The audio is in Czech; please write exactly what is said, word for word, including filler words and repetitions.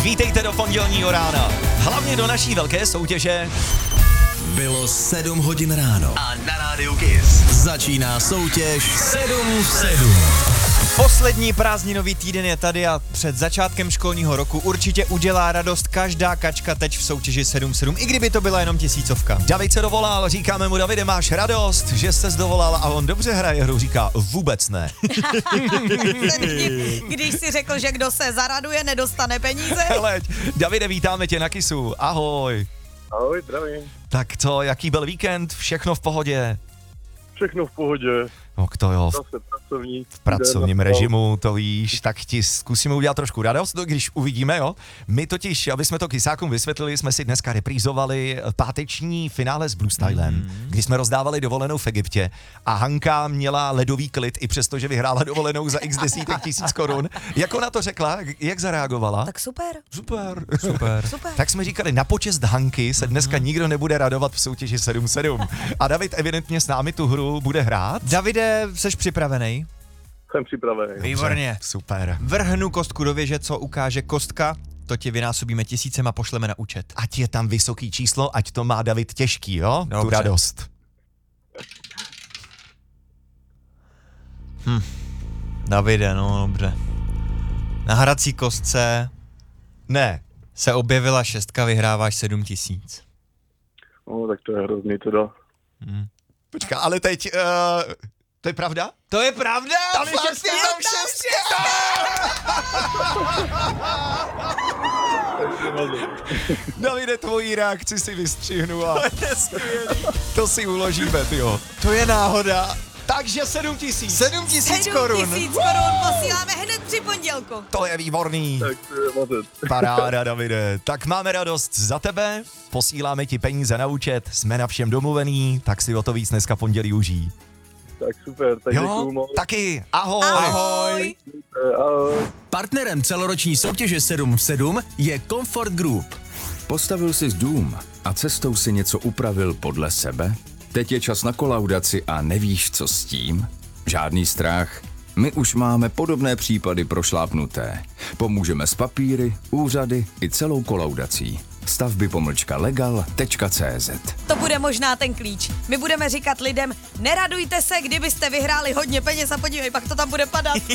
Vítejte do pondělního rána. Hlavně do naší velké soutěže. Bylo sedm hodin ráno. A na rádiu Kiss Začíná soutěž sedm v sedm. Poslední prázdninový týden je tady a před začátkem školního roku určitě udělá radost každá kačka teď v soutěži sedm sedm, i kdyby to byla jenom tisícovka. David se dovolal, říkáme mu: Davide, máš radost, že jsi dovolal, a on dobře hraje hru, říká: vůbec ne. Když si řekl, že kdo se zaraduje, nedostane peníze. Hele, Davide, vítáme tě na Kissu, ahoj. Ahoj, zdravím. Tak co, jaký byl víkend, všechno v pohodě? Všechno v pohodě. No to jo, v, Zase pracovní. v pracovním režimu, to víš, tak ti zkusíme udělat trošku radost, no, když uvidíme, jo. My totiž, aby jsme to kysákům vysvětlili, jsme si dneska reprízovali páteční finále s Blue Stylem, mm. kdy jsme rozdávali dovolenou v Egyptě a Hanka měla ledový klid, i přesto, že vyhrála dovolenou za x desítek tisíc korun. Jak ona to řekla, jak zareagovala? Tak super. Super. Super. Super. Tak jsme říkali, na počest Hanky se dneska nikdo nebude radovat v soutěži sedm sedm. A David evidentně s námi tu hru bude hrát. Davide, seš připravený? Jsem připravený. Výborně. Super. Vrhnu kostku do věže, co ukáže kostka, to ti vynásobíme tisícem a pošleme na účet. Ať je tam vysoký číslo, ať to má David těžký, jo? Tu Dobře. radost. Hm. Davide, no dobře. Na hrací kostce Ne. se objevila šestka, vyhráváš sedm tisíc. No, tak to je hrozný teda. Počká, ale teď, uh, to je pravda? To je pravda? Tam je šestka, tam šestka! Davide, tvojí reakci si vystřihnu a to si uložíme, tyjo. To je náhoda. Takže sedm tisíc. sedm tisíc Sedm korun. tisíc korun posíláme hned při pondělku. To je výborný. Tak to je mazec. Paráda, Davide. Tak máme radost za tebe, posíláme ti peníze na účet, jsme na všem domluvený, tak si o to víc dneska pondělí užij. Tak super, tak Jo, děkuju moc. taky, ahoj. Ahoj. Ahoj. Partnerem celoroční soutěže sedm v sedm je Comfort Group. Postavil jsi dům a cestou si něco upravil podle sebe? Teď je čas na kolaudaci a nevíš, co s tím? Žádný strach. My už máme podobné případy prošlápnuté. Pomůžeme s papíry, úřady i celou kolaudací. Stavby pomlčka legal tečka cé zet. To bude možná ten klíč. My budeme říkat lidem, neradujte se, kdybyste vyhráli hodně peněz a podívej, pak to tam bude padat.